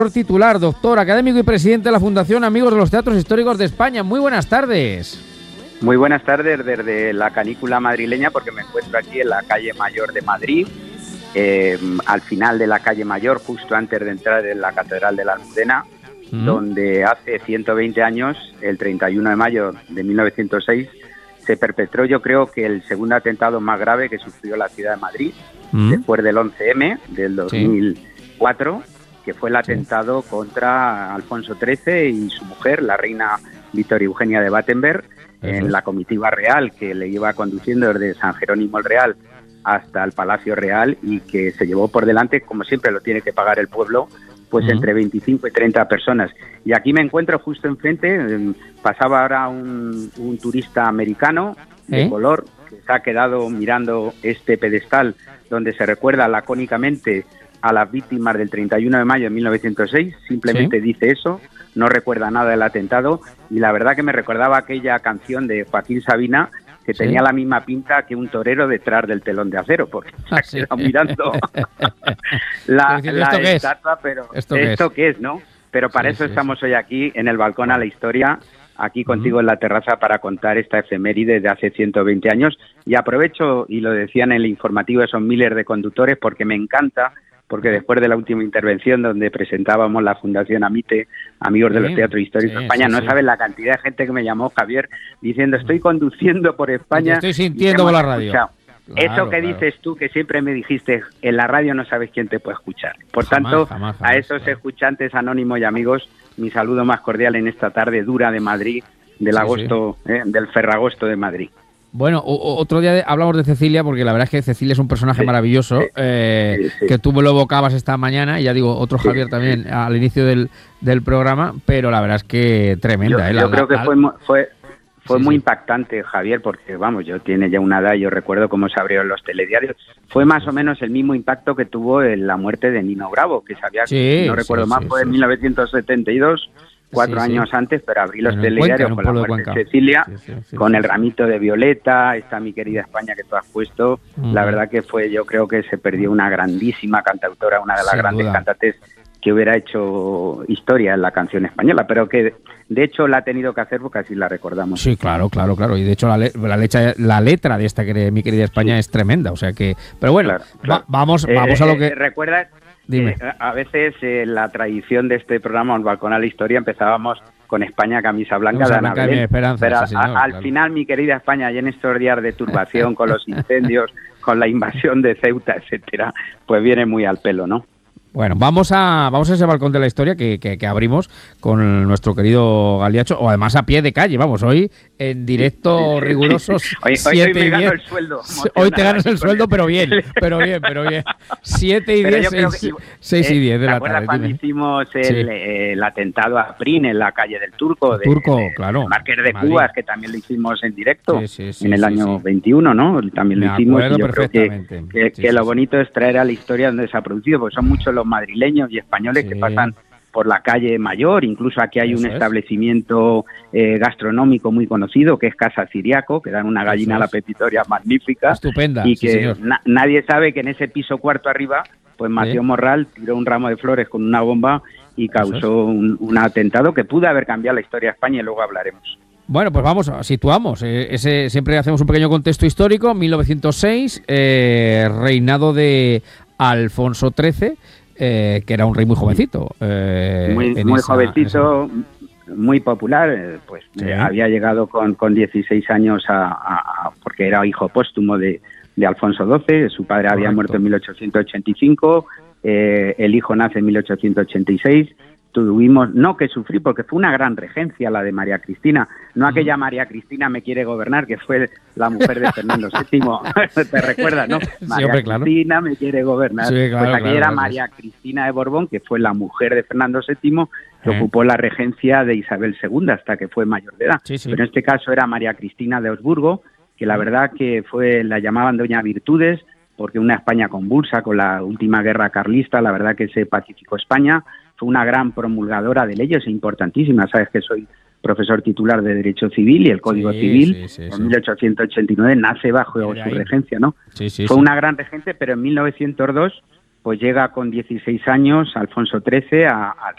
Titular, doctor, académico y presidente de la Fundación Amigos de los Teatros Históricos de España. Muy buenas tardes. Muy buenas tardes desde la canícula madrileña, porque me encuentro aquí en la calle Mayor de Madrid, al final de la calle Mayor, justo antes de entrar en la Catedral de la Almudena, donde hace 120 años, el 31 de mayo de 1906, se perpetró, yo creo que el segundo atentado más grave que sufrió la ciudad de Madrid, después del 11M del 2004, que fue el atentado contra Alfonso XIII y su mujer, la reina Victoria Eugenia de Battenberg, en la comitiva real que le iba conduciendo desde San Jerónimo el Real hasta el Palacio Real, y que se llevó por delante, como siempre lo tiene que pagar el pueblo, pues entre 25 y 30 personas. Y aquí me encuentro justo enfrente, pasaba ahora un turista americano de color que se ha quedado mirando este pedestal donde se recuerda lacónicamente a las víctimas del 31 de mayo de 1906, simplemente dice eso, no recuerda nada del atentado, y la verdad que me recordaba aquella canción de Joaquín Sabina, que tenía la misma pinta que un torero detrás del telón de acero, porque se ha quedado mirando la estatua, pero ¿esto qué es, no? Pero para eso estamos hoy aquí, en el Balcón a la Historia, aquí contigo en la terraza, para contar esta efeméride de hace 120 años, y aprovecho, y lo decían en el informativo esos miles de conductores, porque me encanta, porque después de la última intervención donde presentábamos la Fundación AMITE, Amigos de los Teatros Históricos de España, no sabes la cantidad de gente que me llamó, Javier, diciendo estoy conduciendo por España. Te estoy sintiendo por la radio. Claro, eso que dices tú, que siempre me dijiste, en la radio no sabes quién te puede escuchar. Por tanto, a esos escuchantes anónimos y amigos, mi saludo más cordial en esta tarde dura de Madrid, del agosto, del Ferragosto de Madrid. Bueno, otro día hablamos de Cecilia, porque la verdad es que Cecilia es un personaje maravilloso, que tú me lo evocabas esta mañana, y ya digo, otro Javier también al inicio del programa, pero la verdad es que tremenda. Yo creo que fue muy impactante, Javier, porque vamos, yo tiene ya una edad, yo recuerdo cómo se abrieron los telediarios. Fue más o menos el mismo impacto que tuvo en la muerte de Nino Bravo, que sabía, no recuerdo más, fue en 1972, 4 años antes, pero abrí los telediarios con la muerte de Cecilia, con el ramito de violeta, está mi querida España que tú has puesto. La verdad que yo creo que se perdió una grandísima cantautora, una de las grandes cantantes que hubiera hecho historia en la canción española, pero que de hecho la ha tenido que hacer porque así la recordamos. Sí, claro, y de hecho la letra de esta mi querida España es tremenda, o sea que, pero bueno, vamos a lo que... ¿Recuerdas? A veces la tradición de este programa, El Balcón a la Historia, empezábamos con España camisa blanca de Ana Belén, pero al final, mi querida España, y en estos días de turbación con los incendios, con la invasión de Ceuta, etcétera, pues viene muy al pelo, ¿no? Bueno, vamos a ese balcón de la historia que abrimos con nuestro querido Galiacho, o además a pie de calle, vamos, hoy en directo rigurosos. Hoy me gano el sueldo. Hoy te ganas el sueldo, pero bien. 7 y 10, 6 y 10 de la tarde. ¿Te acuerdas cuando hicimos el atentado a Prin en la calle del Turco? Claro. Marqués de Cubas, que también lo hicimos en directo en el año 21, ¿no? También lo hicimos, y yo creo que lo bonito es traer a la historia donde se ha producido, porque son muchos los madrileños y españoles que pasan por la calle Mayor. Incluso aquí hay un establecimiento gastronómico muy conocido, que es Casa Ciriaco, que dan una gallina a la pepitoria magnífica, estupenda, y que nadie sabe que en ese piso cuarto arriba, pues Mateo Morral tiró un ramo de flores con una bomba y causó un atentado que pudo haber cambiado la historia de España, y luego hablaremos. Bueno, pues situamos. Siempre hacemos un pequeño contexto histórico. 1906, reinado de Alfonso XIII, que era un rey muy jovencito. Muy jovencito, muy popular, había llegado con 16 años porque era hijo póstumo de Alfonso XII, su padre había muerto en 1885, el hijo nace en 1886, tuvimos, no que sufrir, porque fue una gran regencia la de María Cristina, no aquella María Cristina me quiere gobernar, que fue la mujer de Fernando VII, ¿te recuerdas, no? María Cristina me quiere gobernar, pues aquella era María Cristina de Borbón, que fue la mujer de Fernando VII, que ocupó la regencia de Isabel II hasta que fue mayor de edad, pero en este caso era María Cristina de Habsburgo, que la verdad que la llamaban Doña Virtudes, porque una España convulsa con la última guerra carlista, la verdad que se pacificó España, fue una gran promulgadora de leyes importantísimas. Sabes que soy profesor titular de Derecho Civil, y el Código Civil en 1889 nace bajo su regencia, ¿no? Fue una gran regente, pero en 1902 pues llega con 16 años Alfonso XIII al